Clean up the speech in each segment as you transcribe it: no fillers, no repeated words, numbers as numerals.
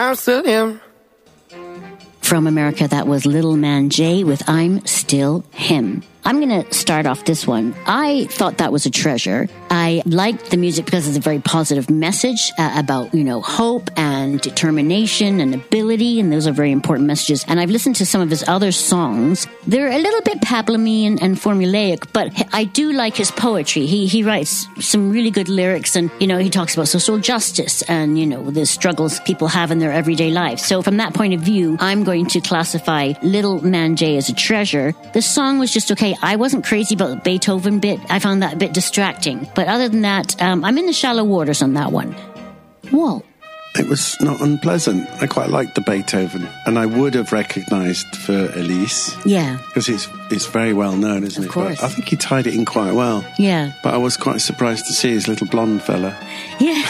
I'm still him. From America, that was Little Man Jay with I'm Still Him. I'm going to start off this one. I thought that was a treasure. I liked the music because it's a very positive message about, hope and determination and ability, and those are very important messages. And I've listened to some of his other songs. They're a little bit pablum-y and formulaic, but I do like his poetry. He writes some really good lyrics, and, he talks about social justice and, the struggles people have in their everyday lives. So from that point of view, I'm going to classify Little Man Jay as a treasure. The song was just okay. I wasn't crazy about the Beethoven bit. I found that a bit distracting. But other than that, I'm in the shallow waters on that one. Walt. It was not unpleasant. I quite liked the Beethoven. And I would have recognised Für Elise. Yeah. Because it's very well known, isn't it? Of course. But I think he tied it in quite well. Yeah. But I was quite surprised to see his little blonde fella. Yeah.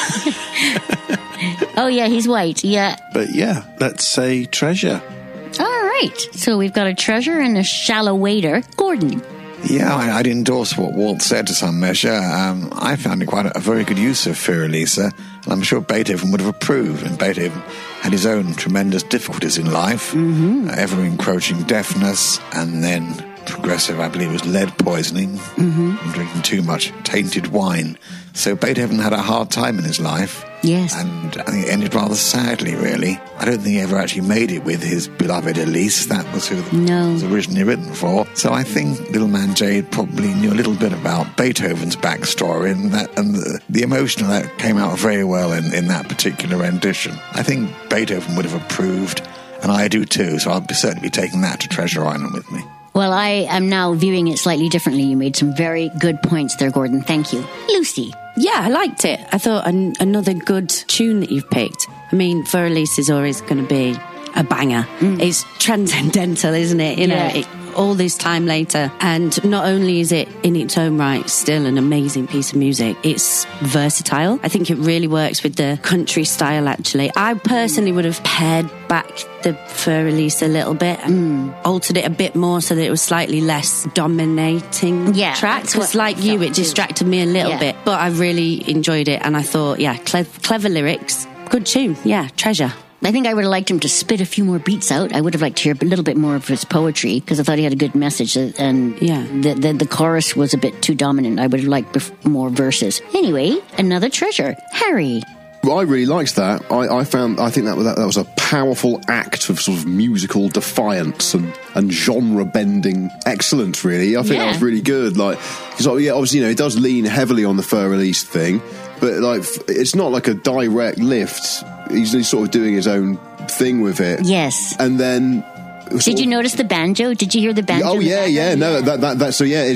Oh, yeah, he's white. Yeah. But yeah, let's say treasure. All right. So we've got a treasure and a shallow waiter. Gordon. Yeah, I'd endorse what Walt said to some measure. I found it quite a very good use of Für Elise, and I'm sure Beethoven would have approved. And Beethoven had his own tremendous difficulties in life, ever-encroaching deafness, and then progressive, I believe it was lead poisoning, and drinking too much tainted wine. So Beethoven had a hard time in his life. Yes. And I think it ended rather sadly, really. I don't think he ever actually made it with his beloved Elise. That was who it was originally written for. So I think Little Man Jay probably knew a little bit about Beethoven's backstory and the emotion that came out very well in that particular rendition. I think Beethoven would have approved, and I do too, so I'll certainly be taking that to Treasure Island with me. Well, I am now viewing it slightly differently. You made some very good points there, Gordon. Thank you. Lucy. Yeah, I liked it. I thought another good tune that you've picked. I mean, Für Elise is always going to be a banger. It's transcendental, isn't it? All this time later. And not only is it in its own right still an amazing piece of music, it's versatile. I think it really works with the country style, actually. I personally would have pared back the Für Elise a little bit and altered it a bit more so that it was slightly less dominating track. Because like you, it distracted me a little bit. But I really enjoyed it, and I thought, clever lyrics, good tune, treasure. I think I would have liked him to spit a few more beats out. I would have liked to hear a little bit more of his poetry because I thought he had a good message, and the chorus was a bit too dominant. I would have liked more verses. Anyway, another treasure. Harry. Well, I really liked that. I think that was a powerful act of sort of musical defiance and genre bending excellence. Really, I think that was really good. Because obviously, it does lean heavily on the Für Elise thing, but it's not like a direct lift. He's sort of doing his own thing with it. Yes, and then. Did you notice the banjo? Did you hear the banjo? Oh yeah. No, that's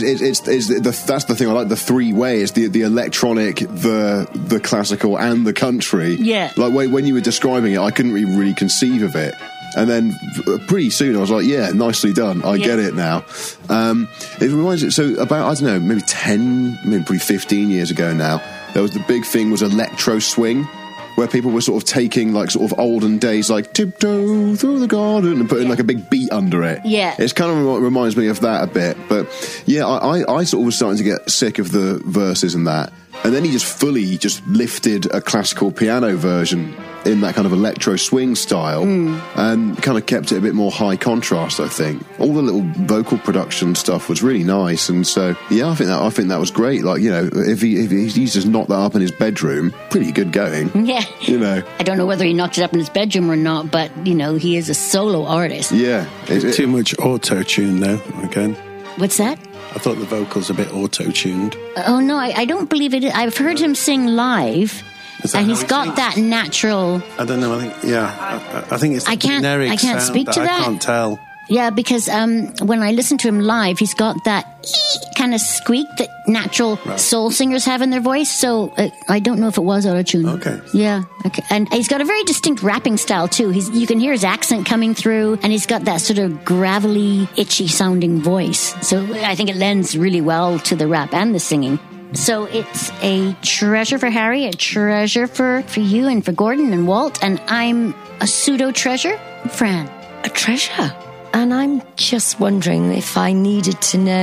the thing I like. The three-way is the electronic, the classical, and the country. Yeah. Like when you were describing it, I couldn't really conceive of it, and then pretty soon I was like, yeah, nicely done. I get it now. It reminds me. So about, I don't know, maybe 10, maybe probably 15 years ago now, there was the big thing was electro swing, where people were sort of taking sort of olden days tiptoe through the garden and putting a big beat under it. Yeah. It's kind of reminds me of that a bit. But yeah, I sort of was starting to get sick of the verses and that. And then he just lifted a classical piano version in that kind of electro swing style and kind of kept it a bit more high contrast, I think. All the little vocal production stuff was really nice, and so yeah, I think that was great. If he's just knocked that up in his bedroom, pretty good going. Yeah. I don't know whether he knocked it up in his bedroom or not, but he is a solo artist. Yeah. Too much auto-tune though, again. What's that? I thought the vocals a bit auto-tuned. Oh no, I don't believe it. I've heard him sing live. And he's got that natural. I don't know. I think it's. I can't speak to that. I can't tell. Yeah, because when I listen to him live, he's got that kind of squeak that natural soul singers have in their voice. So I don't know if it was auto-tuned. Okay. Yeah. Okay. And he's got a very distinct rapping style too. You can hear his accent coming through, and he's got that sort of gravelly, itchy sounding voice. So I think it lends really well to the rap and the singing. So it's a treasure for Harry, a treasure for you and for Gordon and Walt, and I'm a pseudo-treasure. Fran. A treasure. And I'm just wondering if I needed to know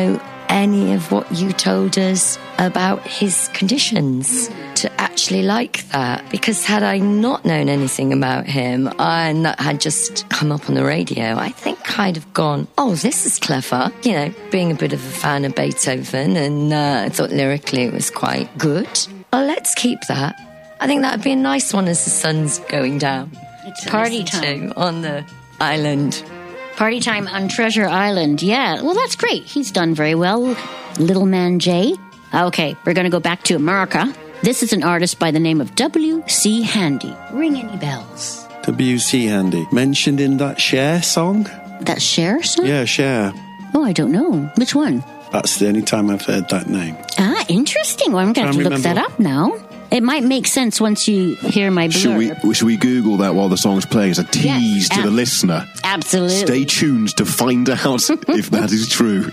any of what you told us about his conditions to actually like that. Because had I not known anything about him and that had just come up on the radio, I think I'd have gone, oh, this is clever. You know, being a bit of a fan of Beethoven, and I thought lyrically it was quite good. Well, let's keep that. I think that would be a nice one as the sun's going down. It's party time on the island. Party time on Treasure Island. Yeah, well, that's great. He's done very well. Little Man Jay. Okay, we're going to go back to America. This is an artist by the name of W.C. Handy. Ring any bells? W.C. Handy. Mentioned in that Cher song? That Cher song? Yeah, Cher. Oh, I don't know. Which one? That's the only time I've heard that name. Ah, interesting. Well, I'm going to have to look that up now. It might make sense once you hear my blurb. Should we Google that while the song's playing as a tease to the listener? Absolutely. Stay tuned to find out if that is true.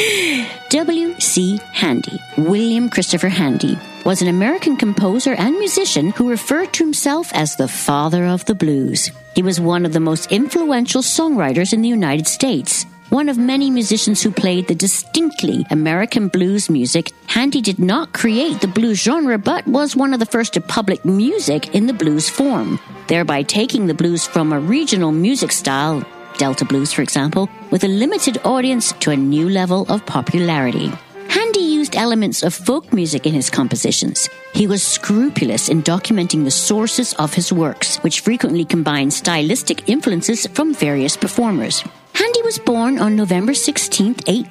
W.C. Handy, William Christopher Handy, was an American composer and musician who referred to himself as the father of the blues. He was one of the most influential songwriters in the United States. One of many musicians who played the distinctly American blues music, Handy did not create the blues genre, but was one of the first to publish music in the blues form, thereby taking the blues from a regional music style, Delta blues for example, with a limited audience to a new level of popularity. Handy used elements of folk music in his compositions. He was scrupulous in documenting the sources of his works, which frequently combined stylistic influences from various performers. Handy was born on November 16,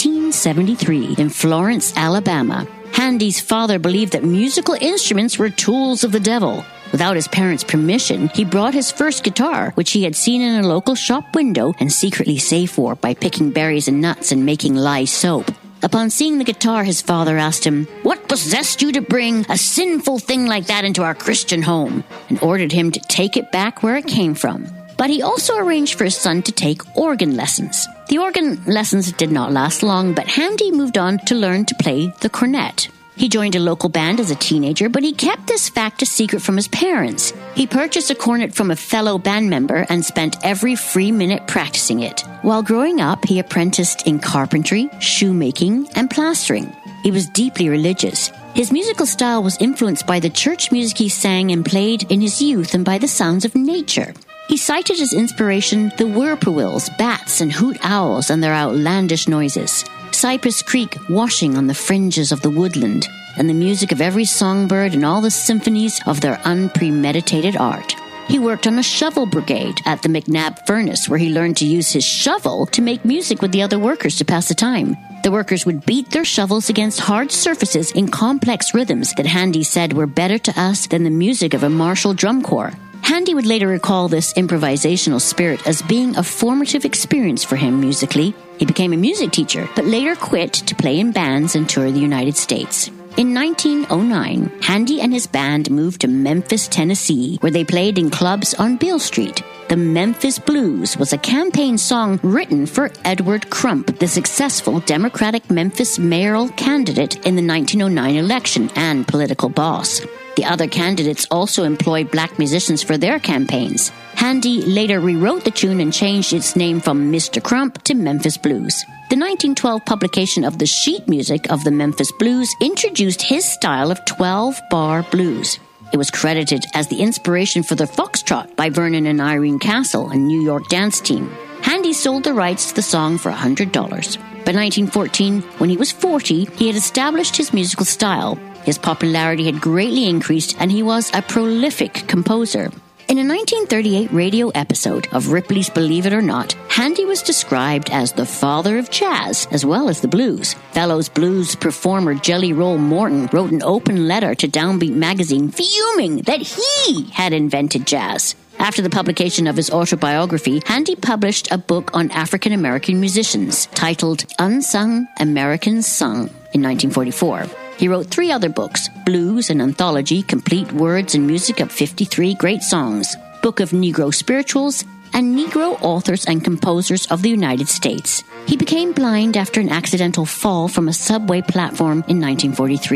1873, in Florence, Alabama. Handy's father believed that musical instruments were tools of the devil. Without his parents' permission, he brought his first guitar, which he had seen in a local shop window and secretly saved for by picking berries and nuts and making lye soap. Upon seeing the guitar, his father asked him, "What possessed you to bring a sinful thing like that into our Christian home?" and ordered him to take it back where it came from. But he also arranged for his son to take organ lessons. The organ lessons did not last long, but Handy moved on to learn to play the cornet. He joined a local band as a teenager, but he kept this fact a secret from his parents. He purchased a cornet from a fellow band member and spent every free minute practicing it. While growing up, he apprenticed in carpentry, shoemaking, and plastering. He was deeply religious. His musical style was influenced by the church music he sang and played in his youth and by the sounds of nature. He cited as inspiration the whippoorwills, bats, and hoot owls and their outlandish noises, Cypress Creek washing on the fringes of the woodland, and the music of every songbird and all the symphonies of their unpremeditated art. He worked on a shovel brigade at the McNabb Furnace, where he learned to use his shovel to make music with the other workers to pass the time. The workers would beat their shovels against hard surfaces in complex rhythms that Handy said were better to us than the music of a martial drum corps. Handy would later recall this improvisational spirit as being a formative experience for him musically. He became a music teacher, but later quit to play in bands and tour the United States. In 1909, Handy and his band moved to Memphis, Tennessee, where they played in clubs on Beale Street. The Memphis Blues was a campaign song written for Edward Crump, the successful Democratic Memphis mayoral candidate in the 1909 election and political boss. The other candidates also employed black musicians for their campaigns. Handy later rewrote the tune and changed its name from Mr. Crump to Memphis Blues. The 1912 publication of the sheet music of the Memphis Blues introduced his style of 12-bar blues. It was credited as the inspiration for the Foxtrot by Vernon and Irene Castle, a New York dance team. Handy sold the rights to the song for $100. By 1914, when he was 40, he had established his musical style. His popularity had greatly increased, and he was a prolific composer. In a 1938 radio episode of Ripley's Believe It or Not, Handy was described as the father of jazz, as well as the blues. Fellows blues performer Jelly Roll Morton wrote an open letter to Downbeat magazine fuming that he had invented jazz. After the publication of his autobiography, Handy published a book on African American musicians titled Unsung Americans Sung in 1944. He wrote 3 other books, Blues, an anthology, complete words and music of 53 great songs, Book of Negro Spirituals, and Negro Authors and Composers of the United States. He became blind after an accidental fall from a subway platform in 1943.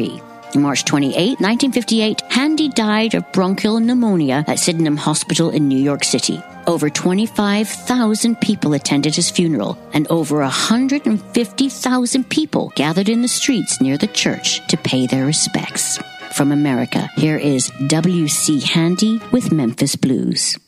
March 28, 1958, Handy died of bronchial pneumonia at Sydenham Hospital in New York City. Over 25,000 people attended his funeral, and over 150,000 people gathered in the streets near the church to pay their respects. From America, here is W.C. Handy with Memphis Blues.